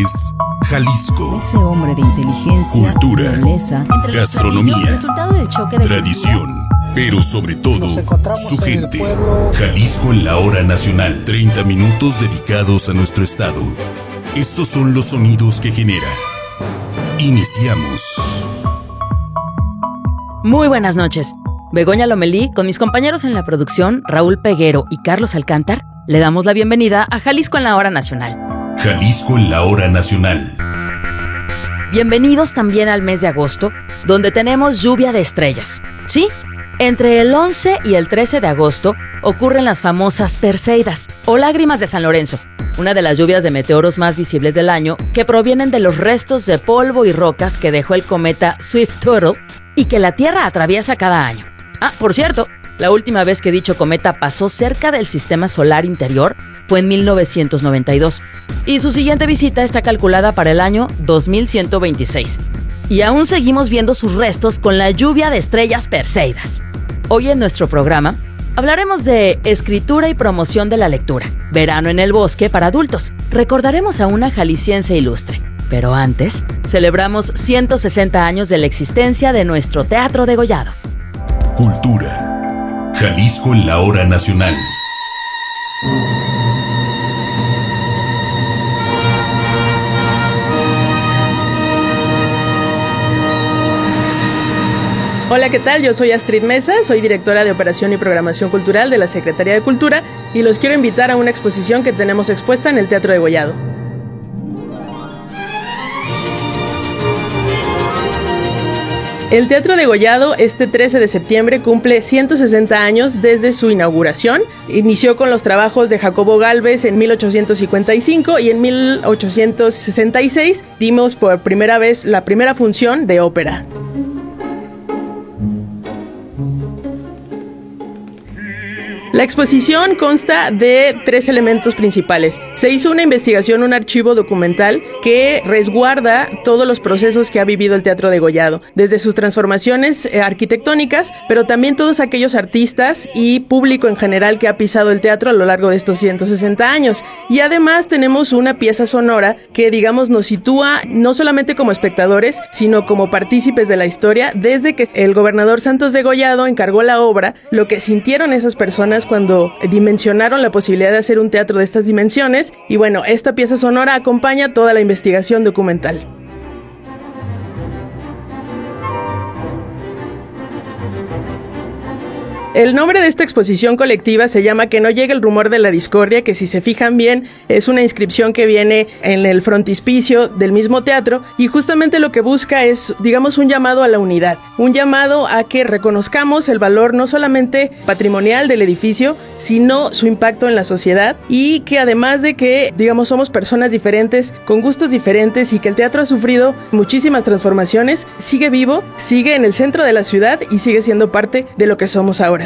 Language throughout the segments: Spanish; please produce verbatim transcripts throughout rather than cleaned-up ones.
es Jalisco. Ese hombre de inteligencia, cultura, nobleza, gastronomía, resultado del choque de tradición, pero sobre todo, su gente. Jalisco en la hora nacional. treinta minutos dedicados a nuestro estado. Estos son los sonidos que genera. Iniciamos. Muy buenas noches. Begoña Lomelí, con mis compañeros en la producción, Raúl Peguero y Carlos Alcántar, le damos la bienvenida a Jalisco en la hora nacional. Jalisco en la hora nacional. Bienvenidos también al mes de agosto, donde tenemos lluvia de estrellas. ¿Sí? Entre el once y el trece de agosto ocurren las famosas Perseidas, o lágrimas de San Lorenzo, una de las lluvias de meteoros más visibles del año, que provienen de los restos de polvo y rocas que dejó el cometa Swift-Turtle y que la Tierra atraviesa cada año. Ah, por cierto, la última vez que dicho cometa pasó cerca del sistema solar interior fue en mil novecientos noventa y dos, y su siguiente visita está calculada para el año dos mil ciento veintiséis. Y aún seguimos viendo sus restos con la lluvia de estrellas Perseidas. Hoy en nuestro programa hablaremos de escritura y promoción de la lectura, verano en el bosque para adultos. Recordaremos a una jalisciense ilustre. Pero antes, celebramos ciento sesenta años de la existencia de nuestro Teatro Degollado. Cultura. Jalisco en la hora nacional. Hola, ¿qué tal? Yo soy Astrid Mesa, soy directora de Operación y Programación Cultural de la Secretaría de Cultura y los quiero invitar a una exposición que tenemos expuesta en el Teatro Degollado. El Teatro Degollado este trece de septiembre cumple ciento sesenta años desde su inauguración. Inició con los trabajos de Jacobo Gálvez en mil ochocientos cincuenta y cinco y en mil ochocientos sesenta y seis dimos por primera vez la primera función de ópera. La exposición consta de tres elementos principales. Se hizo una investigación, un archivo documental que resguarda todos los procesos que ha vivido el Teatro Degollado, desde sus transformaciones arquitectónicas, pero también todos aquellos artistas y público en general que ha pisado el teatro a lo largo de estos ciento sesenta años. Y además tenemos una pieza sonora que, digamos, nos sitúa no solamente como espectadores, sino como partícipes de la historia, desde que el gobernador Santos Degollado encargó la obra, lo que sintieron esas personas cuando dimensionaron la posibilidad de hacer un teatro de estas dimensiones. Y bueno, esta pieza sonora acompaña toda la investigación documental. El nombre de esta exposición colectiva se llama Que no llegue el rumor de la discordia, que si se fijan bien es una inscripción que viene en el frontispicio del mismo teatro y justamente lo que busca es, digamos, un llamado a la unidad, un llamado a que reconozcamos el valor no solamente patrimonial del edificio, sino su impacto en la sociedad y que además de que, digamos, somos personas diferentes, con gustos diferentes y que el teatro ha sufrido muchísimas transformaciones, sigue vivo, sigue en el centro de la ciudad y sigue siendo parte de lo que somos ahora.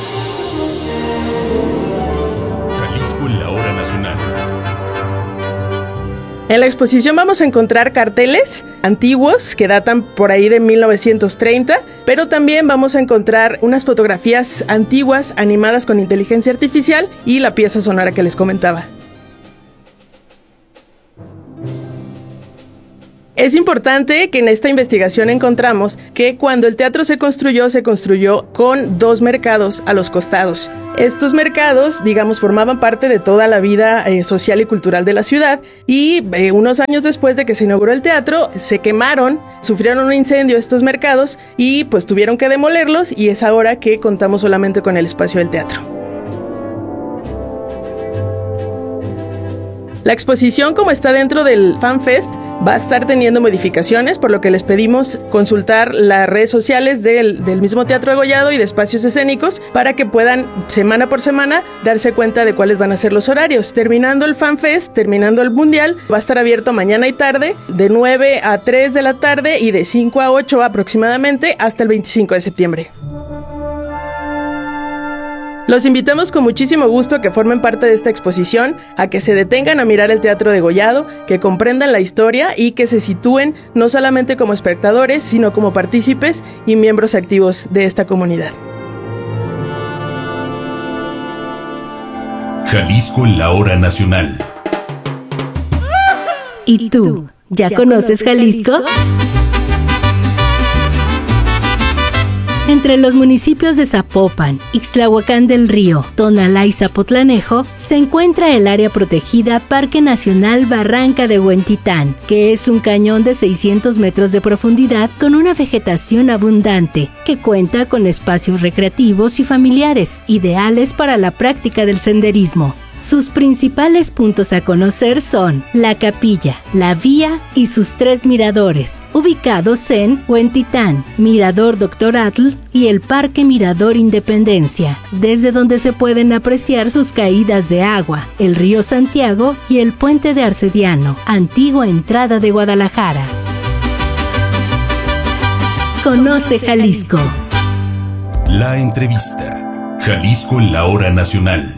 Jalisco en la hora nacional. En la exposición vamos a encontrar carteles antiguos que datan por ahí de mil novecientos treinta, pero también vamos a encontrar unas fotografías antiguas animadas con inteligencia artificial y la pieza sonora que les comentaba. Es importante que en esta investigación encontramos que cuando el teatro se construyó, se construyó con dos mercados a los costados. Estos mercados, digamos, formaban parte de toda la vida eh, social y cultural de la ciudad y eh, unos años después de que se inauguró el teatro, se quemaron, sufrieron un incendio estos mercados y pues tuvieron que demolerlos y es ahora que contamos solamente con el espacio del teatro. La exposición, como está dentro del FanFest, va a estar teniendo modificaciones, por lo que les pedimos consultar las redes sociales del, del mismo Teatro Degollado y de Espacios Escénicos para que puedan, semana por semana, darse cuenta de cuáles van a ser los horarios. Terminando el FanFest, terminando el Mundial, va a estar abierto mañana y tarde, de nueve a tres de la tarde y de cinco a ocho aproximadamente, hasta el veinticinco de septiembre. Los invitamos con muchísimo gusto a que formen parte de esta exposición, a que se detengan a mirar el Teatro Degollado, que comprendan la historia y que se sitúen no solamente como espectadores, sino como partícipes y miembros activos de esta comunidad. Jalisco en la hora nacional. ¿Y tú? ¿Ya conoces Jalisco? Entre los municipios de Zapopan, Ixtlahuacán del Río, Tonalá y Zapotlanejo, se encuentra el área protegida Parque Nacional Barranca de Huentitán, que es un cañón de seiscientos metros de profundidad con una vegetación abundante, que cuenta con espacios recreativos y familiares, ideales para la práctica del senderismo. Sus principales puntos a conocer son la capilla, la vía y sus tres miradores, ubicados en Huentitán, Mirador Doctor Atl y el Parque Mirador Independencia, desde donde se pueden apreciar sus caídas de agua, el río Santiago y el puente de Arcediano, antigua entrada de Guadalajara. Conoce Jalisco. La entrevista. Jalisco en la hora nacional.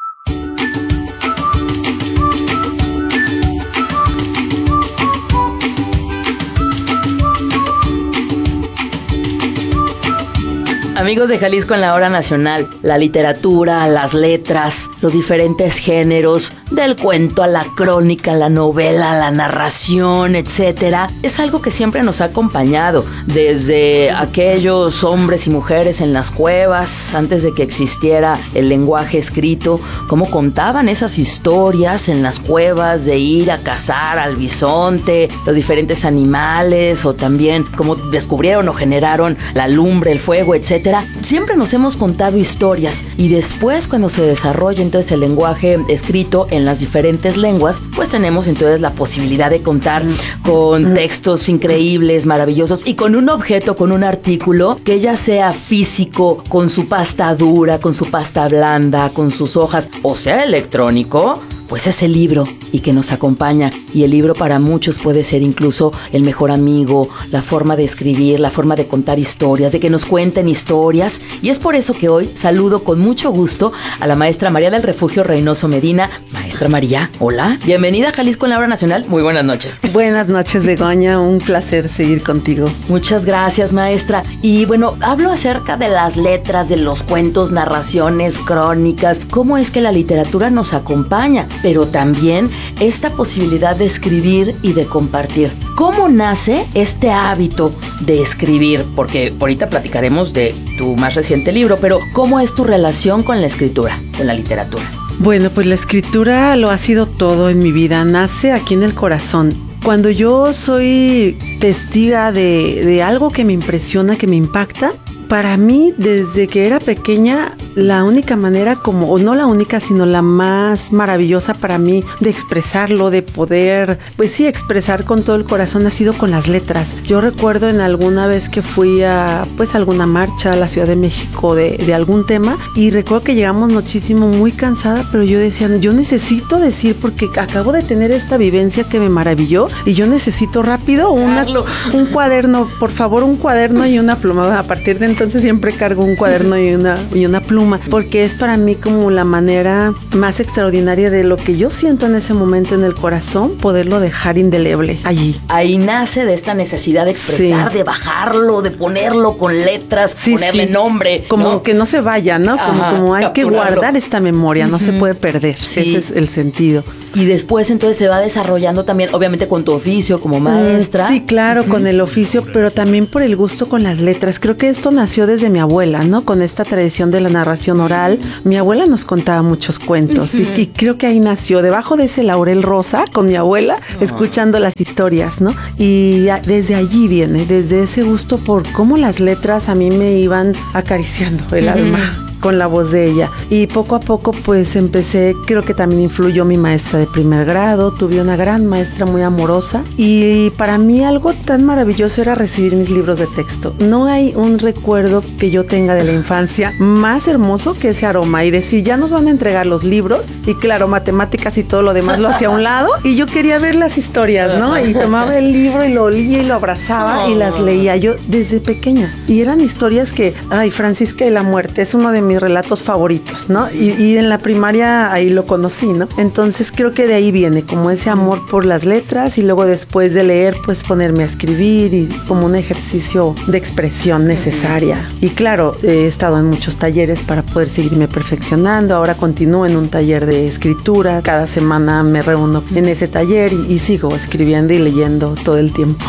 Amigos de Jalisco en la hora nacional, la literatura, las letras, los diferentes géneros, del cuento a la crónica, la novela, la narración, etcétera, es algo que siempre nos ha acompañado, desde aquellos hombres y mujeres en las cuevas, antes de que existiera el lenguaje escrito, cómo contaban esas historias en las cuevas de ir a cazar al bisonte, los diferentes animales, o también cómo descubrieron o generaron la lumbre, el fuego, etcétera. Siempre nos hemos contado historias, y después, cuando se desarrolla entonces el lenguaje escrito en las diferentes lenguas, pues tenemos entonces la posibilidad de contar con textos increíbles, maravillosos, y con un objeto, con un artículo que ya sea físico, con su pasta dura, con su pasta blanda, con sus hojas, o sea electrónico, pues es el libro y que nos acompaña. Y el libro para muchos puede ser incluso el mejor amigo, la forma de escribir, la forma de contar historias, de que nos cuenten historias. Y es por eso que hoy saludo con mucho gusto a la maestra María del Refugio Reynoso Medina. Maestra María, hola, bienvenida a Jalisco en la hora nacional. Muy buenas noches. Buenas noches, Begoña, un placer seguir contigo. Muchas gracias, maestra. Y bueno, hablo acerca de las letras, de los cuentos, narraciones, crónicas, cómo es que la literatura nos acompaña, pero también esta posibilidad de escribir y de compartir. ¿Cómo nace este hábito de escribir? Porque ahorita platicaremos de tu más reciente libro, pero ¿cómo es tu relación con la escritura, con la literatura? Bueno, pues la escritura lo ha sido todo en mi vida, nace aquí en el corazón. Cuando yo soy testiga de, de algo que me impresiona, que me impacta, para mí, desde que era pequeña, la única manera como, o no la única, sino la más maravillosa para mí de expresarlo, de poder, pues sí, expresar con todo el corazón ha sido con las letras. Yo recuerdo en alguna vez que fui a, pues, alguna marcha a la Ciudad de México de, de algún tema, y recuerdo que llegamos muchísimo, muy cansada, pero yo decía, yo necesito decir, porque acabo de tener esta vivencia que me maravilló, y yo necesito rápido una, un cuaderno, por favor, un cuaderno y una pluma. A partir de entonces siempre cargo un cuaderno y una, y una pluma, porque es para mí como la manera más extraordinaria de lo que yo siento en ese momento en el corazón, poderlo dejar indeleble allí. Ahí nace de esta necesidad de expresar, sí, de bajarlo, de ponerlo con letras, sí, ponerle sí, nombre. Como ¿no? que no se vaya, ¿no? Como, Ajá, como hay capturarlo. Que guardar esta memoria, no uh-huh. se puede perder. Sí. Ese es el sentido. Y después entonces se va desarrollando también, obviamente con tu oficio como maestra. Sí, claro, uh-huh. con el oficio, pero también por el gusto con las letras. Creo que esto nació desde mi abuela, ¿no? Con esta tradición de la narración oral. Mi abuela nos contaba muchos cuentos, uh-huh. y, y creo que ahí nació, debajo de ese laurel rosa, con mi abuela, uh-huh. escuchando las historias, ¿no? Y a, desde allí viene, desde ese gusto por cómo las letras a mí me iban acariciando el uh-huh. alma con la voz de ella. Y poco a poco pues empecé, creo que también influyó mi maestra de primer grado, tuve una gran maestra muy amorosa, y para mí algo tan maravilloso era recibir mis libros de texto. No hay un recuerdo que yo tenga de la infancia más hermoso que ese aroma, y decir, ya nos van a entregar los libros, y claro, matemáticas y todo lo demás lo hacía a un lado, y yo quería ver las historias, ¿no? Y tomaba el libro y lo olía y lo abrazaba y las leía yo desde pequeña. Y eran historias que, ay, Francisca y la muerte es uno de mis mis relatos favoritos, ¿no? Y, y en la primaria ahí lo conocí, ¿no? Entonces creo que de ahí viene como ese amor por las letras y luego después de leer, pues ponerme a escribir y como un ejercicio de expresión necesaria. Y claro, he estado en muchos talleres para poder seguirme perfeccionando. Ahora continúo en un taller de escritura. Cada semana me reúno en ese taller y, y sigo escribiendo y leyendo todo el tiempo.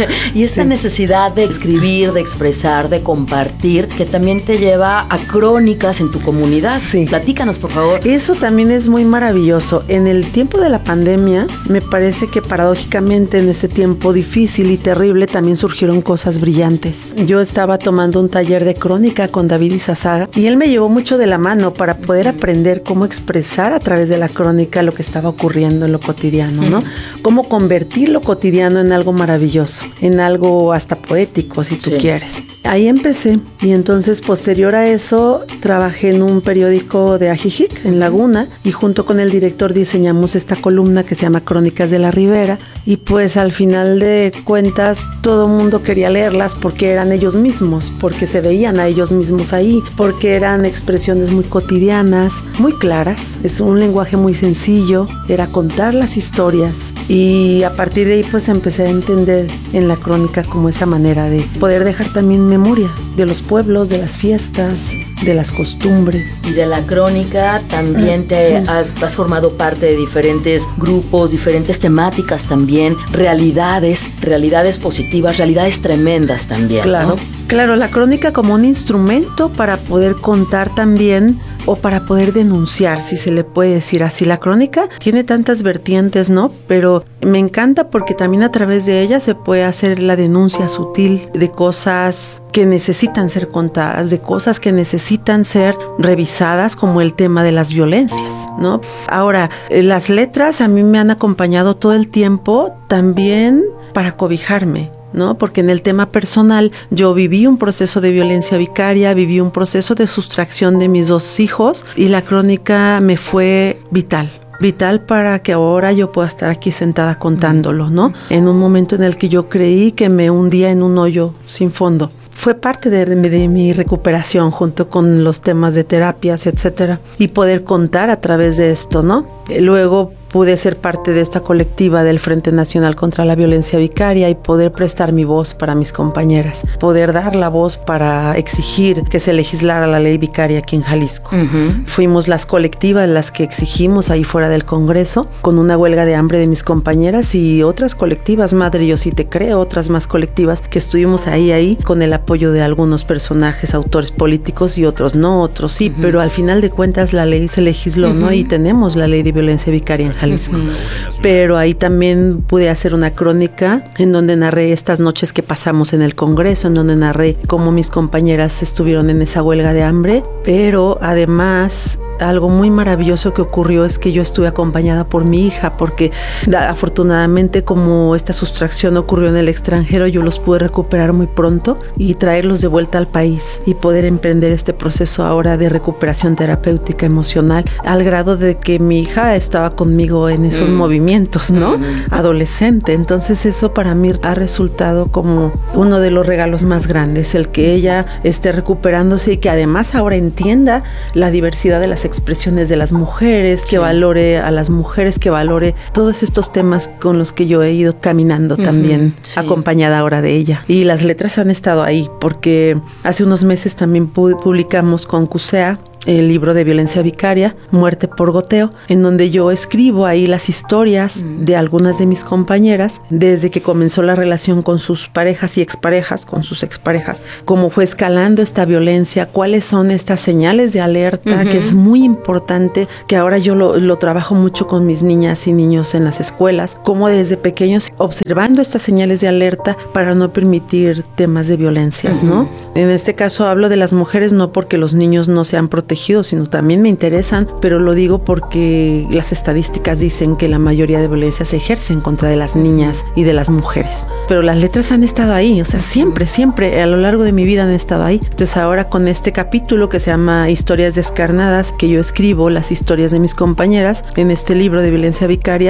Y esta sí. necesidad de escribir, de expresar, de compartir, que también te lleva a crónicas en tu comunidad. Sí. Platícanos, por favor. Eso también es muy maravilloso. En el tiempo de la pandemia, me parece que paradójicamente en ese tiempo difícil y terrible también surgieron cosas brillantes. Yo estaba tomando un taller de crónica con David Izazaga y él me llevó mucho de la mano para poder aprender cómo expresar a través de la crónica lo que estaba ocurriendo en lo cotidiano, ¿no? Mm. Cómo convertir lo cotidiano en algo maravilloso, en algo hasta poético, si tú sí. quieres. Ahí empecé y entonces posterior a eso trabajé en un periódico de Ajijic, en Laguna, y junto con el director diseñamos esta columna que se llama Crónicas de la Ribera y pues al final de cuentas todo el mundo quería leerlas porque eran ellos mismos, porque se veían a ellos mismos ahí, porque eran expresiones muy cotidianas, muy claras, es un lenguaje muy sencillo, era contar las historias y a partir de ahí pues empecé a entender en la crónica como esa manera de poder dejar también memoria de los pueblos, de las fiestas, de las costumbres. Y de la crónica también te has, has formado parte de diferentes grupos, diferentes temáticas también, realidades, realidades positivas, realidades tremendas también. Claro, ¿no? Claro, la crónica como un instrumento para poder contar también o para poder denunciar, si se le puede decir así. La crónica tiene tantas vertientes, ¿no? Pero me encanta porque también a través de ella se puede hacer la denuncia sutil de cosas que necesitan ser contadas, de cosas que necesitan ser revisadas, como el tema de las violencias, ¿no? Ahora, las letras a mí me han acompañado todo el tiempo también para cobijarme, ¿no? Porque en el tema personal yo viví un proceso de violencia vicaria, viví un proceso de sustracción de mis dos hijos y la crónica me fue vital. Vital para que ahora yo pueda estar aquí sentada contándolo, ¿no? En un momento en el que yo creí que me hundía en un hoyo sin fondo. Fue parte de, de mi recuperación junto con los temas de terapias, etcétera, y poder contar a través de esto, ¿no? Luego pude ser parte de esta colectiva del Frente Nacional contra la Violencia Vicaria y poder prestar mi voz para mis compañeras, poder dar la voz para exigir que se legislara la ley vicaria aquí en Jalisco. Uh-huh. Fuimos las colectivas las que exigimos ahí fuera del Congreso, con una huelga de hambre de mis compañeras y otras colectivas, madre, yo sí te creo, otras más colectivas que estuvimos ahí, ahí, con el apoyo de algunos personajes, autores políticos y otros no, otros sí, uh-huh. pero al final de cuentas la ley se legisló, uh-huh. ¿no? Y tenemos la ley de violencia vicaria en Jalisco. Jalisco. Pero ahí también pude hacer una crónica en donde narré estas noches que pasamos en el Congreso, en donde narré cómo mis compañeras estuvieron en esa huelga de hambre, pero además algo muy maravilloso que ocurrió es que yo estuve acompañada por mi hija, porque afortunadamente como esta sustracción ocurrió en el extranjero, yo los pude recuperar muy pronto y traerlos de vuelta al país y poder emprender este proceso ahora de recuperación terapéutica emocional, al grado de que mi hija estaba conmigo en esos mm. movimientos, ¿no? Mm. Adolescente. Entonces eso para mí ha resultado como uno de los regalos más grandes, el que ella esté recuperándose y que además ahora entienda la diversidad de las expresiones de las mujeres, sí. que valore a las mujeres, que valore todos estos temas con los que yo he ido caminando uh-huh, también, sí. acompañada ahora de ella. Y las letras han estado ahí, porque hace unos meses también pu- publicamos con CUSEA el libro de violencia vicaria, Muerte por Goteo, en donde yo escribo ahí las historias mm. de algunas de mis compañeras, desde que comenzó la relación con sus parejas y exparejas, con sus exparejas, cómo fue escalando esta violencia, cuáles son estas señales de alerta, uh-huh. que es muy importante, que ahora yo lo, lo trabajo mucho con mis niñas y niños en las escuelas, cómo desde pequeños observando estas señales de alerta para no permitir temas de violencias, uh-huh. ¿no? En este caso hablo de las mujeres no porque los niños no sean protegidos, sino también me interesan, pero lo digo porque las estadísticas dicen que la mayoría de violencias se ejercen contra de las niñas y de las mujeres. Pero las letras han estado ahí, o sea, siempre, siempre, a lo largo de mi vida han estado ahí. Entonces ahora con este capítulo que se llama Historias Descarnadas, que yo escribo las historias de mis compañeras en este libro de violencia vicaria,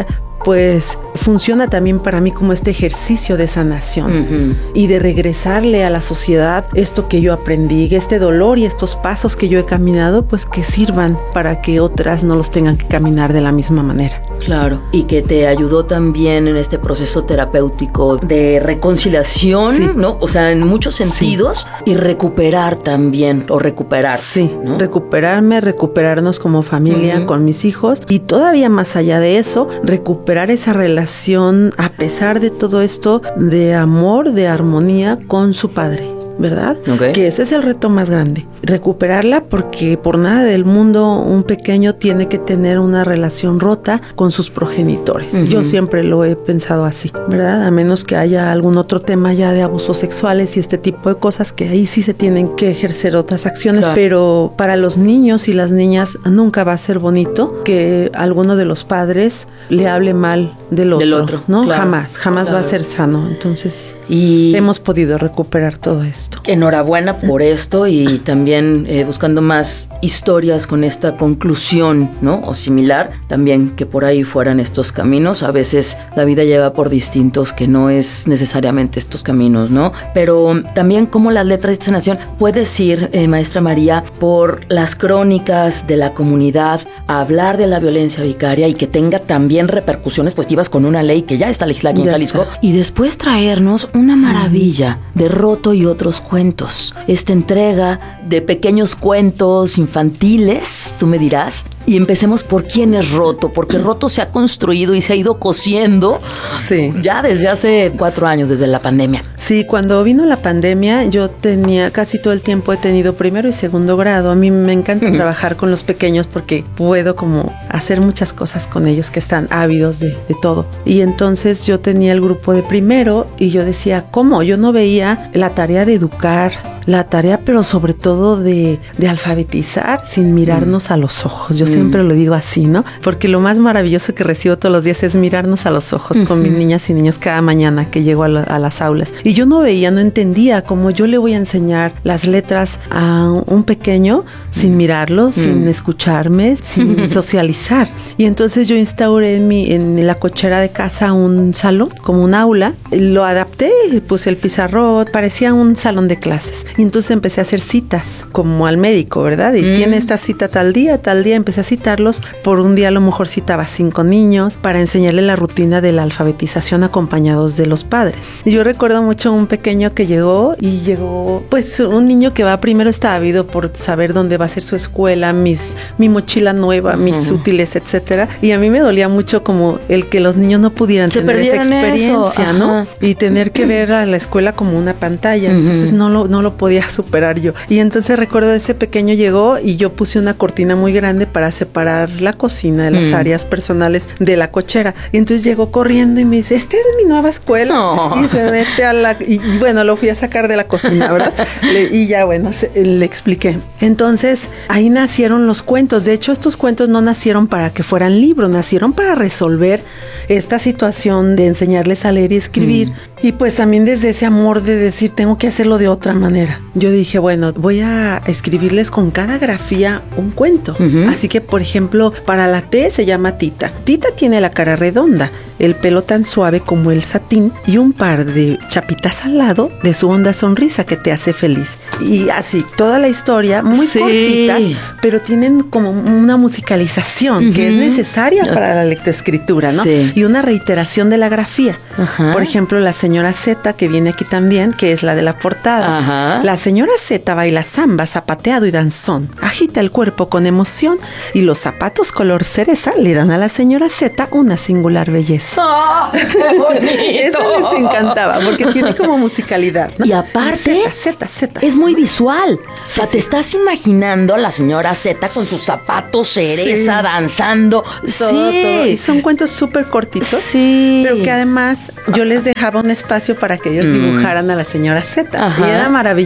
pues funciona también para mí como este ejercicio de sanación uh-huh. y de regresarle a la sociedad esto que yo aprendí, este dolor y estos pasos que yo he caminado, pues que sirvan para que otras no los tengan que caminar de la misma manera. Claro, y que te ayudó también en este proceso terapéutico de reconciliación, sí. ¿no? O sea, en muchos sentidos, sí. y recuperar también, o recuperar. Sí, ¿no? recuperarme, recuperarnos como familia, uh-huh. con mis hijos, y todavía más allá de eso, recuperar esa relación, a pesar de todo esto, de amor, de armonía con su padre. ¿Verdad? Okay. Que ese es el reto más grande. Recuperarla, porque por nada del mundo un pequeño tiene que tener una relación rota con sus progenitores. Uh-huh. Yo siempre lo he pensado así, ¿verdad? A menos que haya algún otro tema ya de abusos sexuales y este tipo de cosas, que ahí sí se tienen que ejercer otras acciones, claro. Pero para los niños y las niñas nunca va a ser bonito que alguno de los padres le hable mal del otro, del otro ¿no? Claro. Jamás, jamás claro. va a ser sano. Entonces, y hemos podido recuperar todo esto. Enhorabuena por esto, y también eh, buscando más historias con esta conclusión, ¿no? O similar, también que por ahí fueran estos caminos. A veces la vida lleva por distintos, que no es necesariamente estos caminos, ¿no? Pero también como las letras de sanación, puedes ir, eh, maestra María, por las crónicas de la comunidad, a hablar de la violencia vicaria y que tenga también repercusiones positivas con una ley que ya está legislada aquí en Jalisco, y después traernos una maravilla de Roto y otros cuentos. Esta entrega de pequeños cuentos infantiles, tú me dirás, y empecemos por quién es Roto, porque Roto se ha construido y se ha ido cociendo sí. ya desde hace cuatro años, desde la pandemia. Sí, cuando vino la pandemia, yo tenía, casi todo el tiempo he tenido primero y segundo grado. A mí me encanta uh-huh. trabajar con los pequeños porque puedo como hacer muchas cosas con ellos que están ávidos de, de todo. Y entonces yo tenía el grupo de primero y yo decía, ¿cómo? Yo no veía la tarea de educar, la tarea, pero sobre todo de, de alfabetizar sin mirarnos mm. a los ojos. Yo mm. siempre lo digo así, ¿no? Porque lo más maravilloso que recibo todos los días es mirarnos a los ojos mm-hmm. con mis niñas y niños cada mañana que llego a, la, a las aulas. Y yo no veía, no entendía cómo yo le voy a enseñar las letras a un pequeño sin mirarlo, mm. sin escucharme, sin socializar. Y entonces yo instauré en, mi, en la cochera de casa un salón, como un aula. Lo adapté, puse el pizarrón, parecía un salón de clases. Y entonces empecé a hacer citas, como al médico, ¿verdad? Y mm. tiene esta cita tal día, tal día, empecé a citarlos. Por un día a lo mejor citaba cinco niños para enseñarle la rutina de la alfabetización acompañados de los padres. Y yo recuerdo mucho un pequeño que llegó y llegó, pues un niño que va primero está ávido por saber dónde va a ser su escuela, mis, mi mochila nueva, mis uh-huh. útiles, etcétera. Y a mí me dolía mucho como el que los niños no pudieran Se tener esa experiencia, ¿no? Y tener que ver a la escuela como una pantalla. Uh-huh. Entonces no lo, no lo podía superar yo. Y entonces recuerdo ese pequeño llegó y yo puse una cortina muy grande para separar la cocina de las mm. áreas personales de la cochera. Y entonces llegó corriendo y me dice, esta es mi nueva escuela. No. Y se mete a la... Y, y bueno, lo fui a sacar de la cocina, ¿verdad? le, y ya bueno, se, le expliqué. Entonces ahí nacieron los cuentos. De hecho, estos cuentos no nacieron para que fueran libros, nacieron para resolver esta situación de enseñarles a leer y escribir. Mm. Y pues también desde ese amor de decir, tengo que hacerlo de otra manera. Yo dije, bueno, voy a escribirles con cada grafía un cuento. Uh-huh. Así que, por ejemplo, para la T se llama Tita. Tita tiene la cara redonda, el pelo tan suave como el satín y un par de chapitas al lado de su honda sonrisa que te hace feliz. Y así, toda la historia, muy sí. cortitas, pero tienen como una musicalización uh-huh. que es necesaria para la lectoescritura, ¿no? Sí. Y una reiteración de la grafía. Uh-huh. Por ejemplo, la señora Z, que viene aquí también, que es la de la portada. Uh-huh. La señora Z baila samba, zapateado y danzón. Agita el cuerpo con emoción y los zapatos color cereza le dan a la señora Z una singular belleza. ¡Oh, qué bonito! Eso les encantaba porque tiene como musicalidad, ¿no? Y aparte, Z, Z, Z. es muy visual. O sea, sí, te sí. estás imaginando a la señora Z con sus zapatos cereza, sí. danzando. Todo, sí. todo. Y son cuentos súper cortitos. Sí. Pero que además yo les dejaba un espacio para que ellos mm. dibujaran a la señora Z. Ajá. Y era maravilloso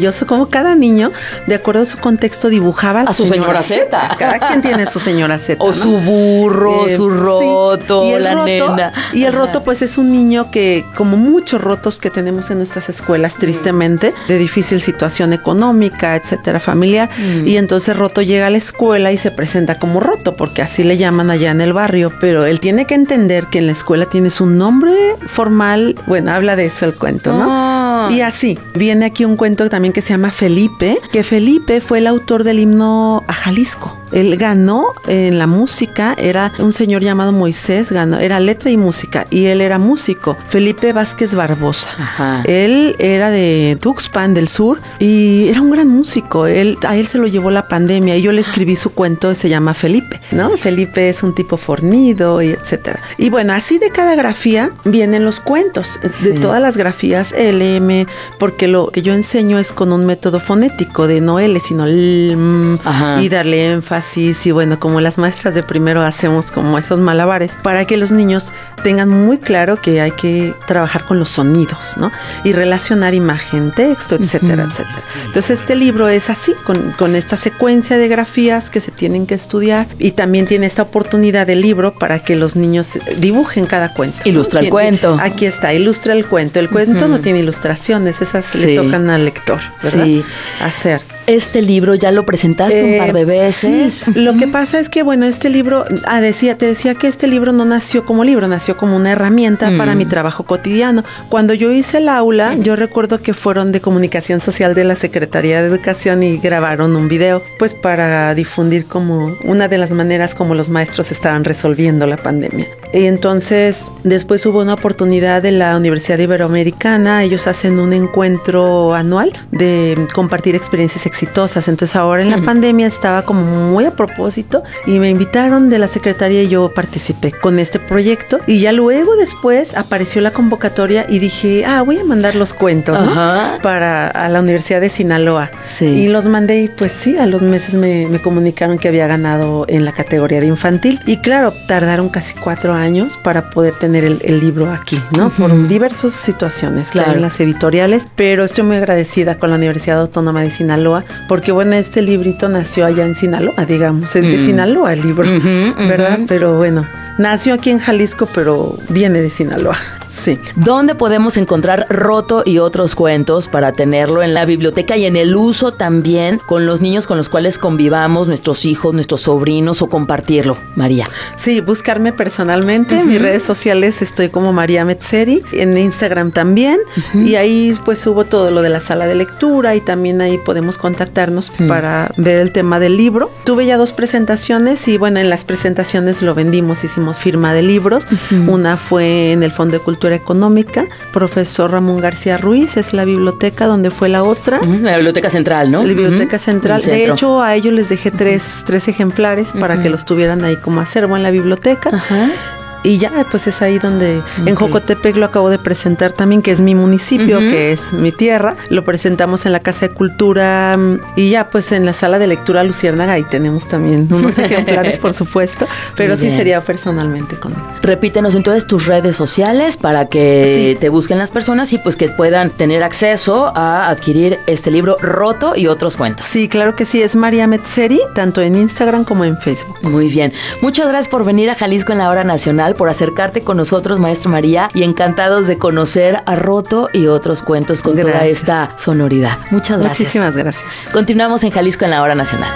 maravilloso cómo cada niño, de acuerdo a su contexto, dibujaba a su señora Zeta. Cada quien tiene su señora Zeta, o ¿no? su burro, eh, su roto, sí. y la roto, nena. Y el roto, pues, es un niño que, como muchos rotos que tenemos en nuestras escuelas, tristemente, de difícil situación económica, etcétera, familiar, mm. y entonces roto llega a la escuela y se presenta como roto, porque así le llaman allá en el barrio, pero él tiene que entender que en la escuela tienes un nombre formal, bueno, habla de eso el cuento, ¿no? Oh. Y así, viene aquí un cuento también que se llama Felipe, que Felipe fue el autor del himno a Jalisco. Él ganó en la música, era un señor llamado Moisés, ganó, era letra y música, y él era músico, Felipe Vázquez Barbosa. Ajá. Él era de Tuxpan del Sur y era un gran músico. Él, a él se lo llevó la pandemia y yo le escribí su cuento, se llama Felipe, ¿no? Felipe es un tipo fornido y etcétera. Y bueno, así de cada grafía vienen los cuentos, sí. de todas las grafías L M, porque lo que yo enseño es con un método fonético de no L, sino L, M, y darle énfasis. Y bueno, como las maestras de primero hacemos como esos malabares para que los niños tengan muy claro que hay que trabajar con los sonidos, ¿no? Y relacionar imagen, texto, etcétera, uh-huh. etcétera. Entonces este libro es así, con, con esta secuencia de grafías que se tienen que estudiar, y también tiene esta oportunidad del libro para que los niños dibujen cada cuento. Ilustra, ¿no? el cuento. Aquí está, ilustra el cuento. El cuento uh-huh. no tiene ilustraciones, esas sí. le tocan al lector, ¿verdad? Sí. Hacer. Este libro ya lo presentaste eh, un par de veces. Sí. Lo que pasa es que, bueno, este libro, ah, decía, te decía que este libro no nació como libro, nació como una herramienta mm. para mi trabajo cotidiano. Cuando yo hice el aula, mm. yo recuerdo que fueron de Comunicación Social de la Secretaría de Educación y grabaron un video, pues para difundir como una de las maneras como los maestros estaban resolviendo la pandemia. Y entonces, después hubo una oportunidad de la Universidad Iberoamericana, ellos hacen un encuentro anual de compartir experiencias exitosas. Entonces ahora en la mm. pandemia estaba como muy a propósito y me invitaron de la secretaría y yo participé con este proyecto, y ya luego después apareció la convocatoria y dije, ah, voy a mandar los cuentos, ¿no? Para a la Universidad de Sinaloa. Sí. Y los mandé y pues sí, a los meses me, me comunicaron que había ganado en la categoría de infantil, y claro, tardaron casi cuatro años para poder tener el, el libro aquí, ¿no? Uh-huh. Por diversas situaciones, claro, en las editoriales, pero estoy muy agradecida con la Universidad Autónoma de Sinaloa, porque bueno, este librito nació allá en Sinaloa, digamos, es de mm. Sinaloa el libro, uh-huh, ¿verdad? Uh-huh. Pero bueno, nació aquí en Jalisco, pero viene de Sinaloa, sí. ¿Dónde podemos encontrar Roto y otros cuentos para tenerlo en la biblioteca y en el uso también con los niños con los cuales convivamos, nuestros hijos, nuestros sobrinos, o compartirlo, María? Sí, buscarme personalmente, uh-huh. en mis redes sociales estoy como María Metzeri, en Instagram también, uh-huh. y ahí pues subo todo lo de la sala de lectura, y también ahí podemos contactarnos uh-huh. para ver el tema del libro. Tuve ya dos presentaciones y bueno, en las presentaciones lo vendimos, hicimos firma de libros. Uh-huh. Una fue en el Fondo de Cultura Económica, profesor Ramón García Ruiz, es la biblioteca donde fue la otra. Uh-huh. La Biblioteca Central, ¿no? La Biblioteca uh-huh. Central. De hecho, a ellos les dejé tres, tres ejemplares uh-huh. para que los tuvieran ahí como acervo en la biblioteca. Uh-huh. Y ya, pues es ahí donde okay. en Jocotepec lo acabo de presentar también, que es mi municipio, uh-huh. que es mi tierra. Lo presentamos en la Casa de Cultura y ya pues en la sala de lectura Luciérnaga, ahí tenemos también unos ejemplares, por supuesto, pero sí sería personalmente con él. Repítenos entonces tus redes sociales para que sí. te busquen las personas y pues que puedan tener acceso a adquirir este libro Roto y otros cuentos. Sí, claro que sí, es María Metzeri, tanto en Instagram como en Facebook. Muy bien. Muchas gracias por venir a Jalisco en la Hora Nacional, por acercarte con nosotros, maestra María, y encantados de conocer a Roto y otros cuentos con gracias. Toda esta sonoridad. Muchas gracias. Muchísimas gracias. Continuamos en Jalisco en la Hora Nacional.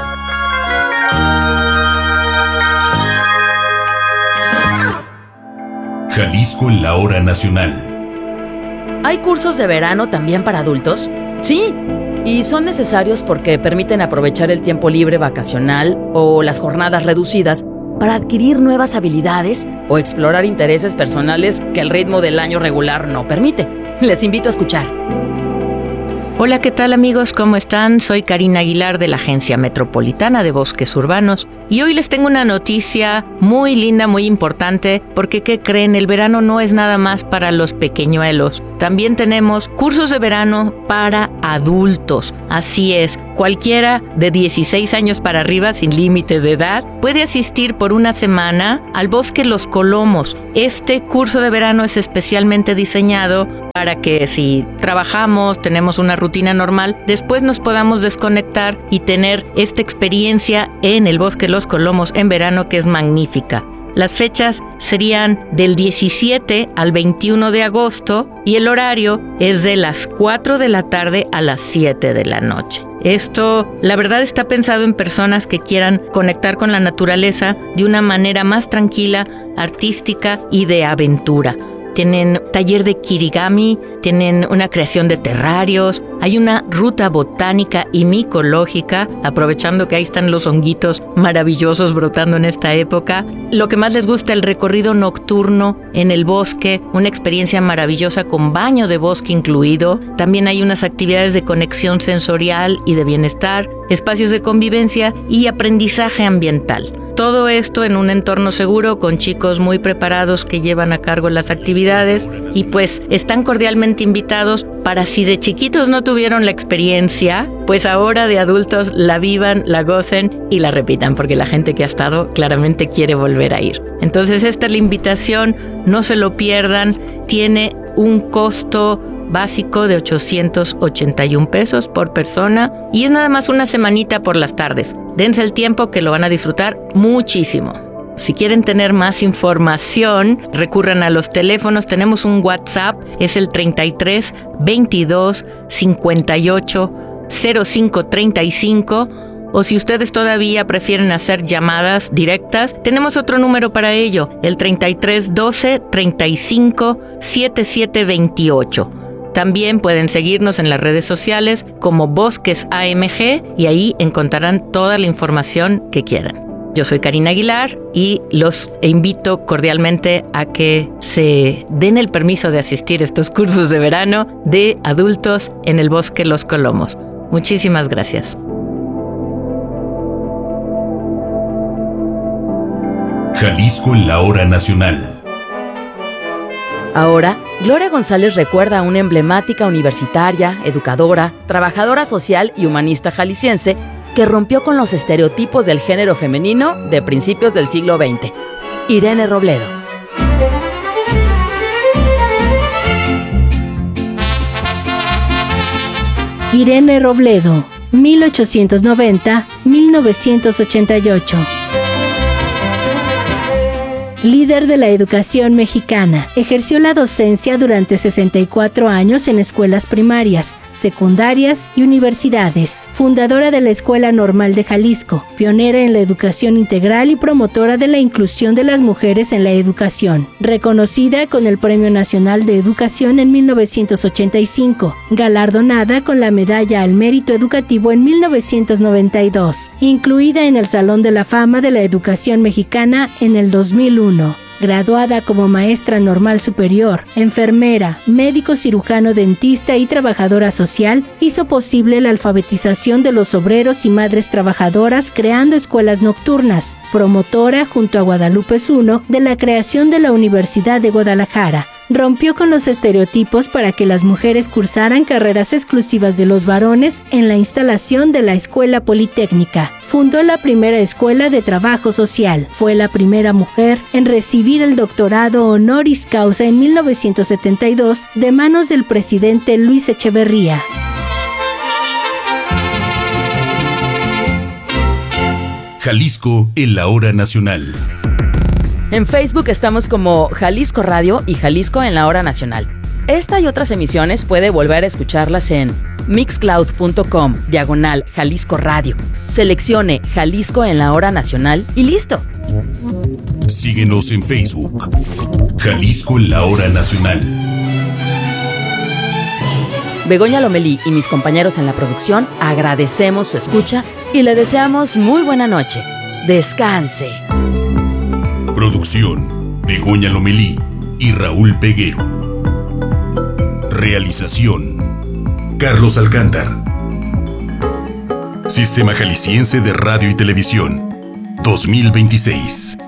Jalisco en la Hora Nacional. ¿Hay cursos de verano también para adultos? Sí. Y son necesarios porque permiten aprovechar el tiempo libre vacacional o las jornadas reducidas para adquirir nuevas habilidades o explorar intereses personales que el ritmo del año regular no permite. Les invito a escuchar. Hola, ¿qué tal amigos? ¿Cómo están? Soy Karina Aguilar de la Agencia Metropolitana de Bosques Urbanos y hoy les tengo una noticia muy linda, muy importante, porque ¿qué creen? El verano no es nada más para los pequeñuelos. También tenemos cursos de verano para adultos. Así es, cualquiera de dieciséis años para arriba, sin límite de edad, puede asistir por una semana al Bosque Los Colomos. Este curso de verano es especialmente diseñado para que si trabajamos, tenemos una rutina normal, después nos podamos desconectar y tener esta experiencia en el Bosque Los Colomos en verano, que es magnífica. Las fechas serían del diecisiete al veintiuno de agosto y el horario es de las cuatro de la tarde a las siete de la noche. Esto, la verdad, está pensado en personas que quieran conectar con la naturaleza de una manera más tranquila, artística y de aventura. Tienen taller de kirigami, tienen una creación de terrarios, hay una ruta botánica y micológica, aprovechando que ahí están los honguitos maravillosos brotando en esta época. Lo que más les gusta, el recorrido nocturno en el bosque, una experiencia maravillosa con baño de bosque incluido. También hay unas actividades de conexión sensorial y de bienestar, espacios de convivencia y aprendizaje ambiental. Todo esto en un entorno seguro con chicos muy preparados que llevan a cargo las actividades y pues están cordialmente invitados para, si de chiquitos no tuvieron la experiencia, pues ahora de adultos la vivan, la gocen y la repitan, porque la gente que ha estado claramente quiere volver a ir. Entonces esta es la invitación, no se lo pierdan, tiene un costo básico de ochocientos ochenta y un pesos por persona y es nada más una semanita por las tardes. Dense el tiempo que lo van a disfrutar muchísimo. Si quieren tener más información, recurran a los teléfonos. Tenemos un WhatsApp, es el treinta y tres, veintidós, cincuenta y ocho, cero cinco treinta y cinco. O si ustedes todavía prefieren hacer llamadas directas, tenemos otro número para ello, el treinta y tres, doce, treinta y cinco, setenta y siete veintiocho. También pueden seguirnos en las redes sociales como Bosques A M G y ahí encontrarán toda la información que quieran. Yo soy Karina Aguilar y los invito cordialmente a que se den el permiso de asistir a estos cursos de verano de adultos en el Bosque Los Colomos. Muchísimas gracias. Jalisco en la hora nacional. Ahora, Gloria González recuerda a una emblemática universitaria, educadora, trabajadora social y humanista jalisciense que rompió con los estereotipos del género femenino de principios del siglo veinte. Irene Robledo. Irene Robledo, mil ochocientos noventa a mil novecientos ochenta y ocho. Líder de la educación mexicana, ejerció la docencia durante sesenta y cuatro años en escuelas primarias, secundarias y universidades. Fundadora de la Escuela Normal de Jalisco, pionera en la educación integral y promotora de la inclusión de las mujeres en la educación. Reconocida con el Premio Nacional de Educación en mil novecientos ochenta y cinco, galardonada con la Medalla al Mérito Educativo en mil novecientos noventa y dos, incluida en el Salón de la Fama de la Educación Mexicana en el dos mil uno. Graduada como maestra normal superior, enfermera, médico cirujano dentista y trabajadora social, hizo posible la alfabetización de los obreros y madres trabajadoras creando escuelas nocturnas, promotora junto a Guadalupe Zuno de la creación de la Universidad de Guadalajara. Rompió con los estereotipos para que las mujeres cursaran carreras exclusivas de los varones en la instalación de la Escuela Politécnica. Fundó la primera escuela de trabajo social. Fue la primera mujer en recibir el doctorado honoris causa en mil novecientos setenta y dos de manos del presidente Luis Echeverría. Jalisco en la hora nacional. En Facebook estamos como Jalisco Radio y Jalisco en la hora nacional. Esta y otras emisiones puede volver a escucharlas en mixcloud.com, diagonal Jalisco Radio. Seleccione Jalisco en la hora nacional y listo. Síguenos en Facebook. Jalisco en la hora nacional. Begoña Lomelí y mis compañeros en la producción agradecemos su escucha y le deseamos muy buena noche. Descanse. Producción, Begoña Lomelí y Raúl Peguero. Realización, Carlos Alcántar. Sistema Jalisciense de Radio y Televisión, dos mil veintiséis.